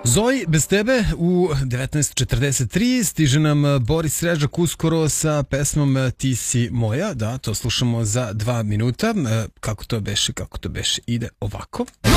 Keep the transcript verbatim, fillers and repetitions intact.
Zoji, bez tebe u devetnaest četrdeset tri stiže nam Boris Srežak uskoro sa pesmom Ti si moja, da, to slušamo za dva minuta. Kako to beše, kako to beše, ide ovako.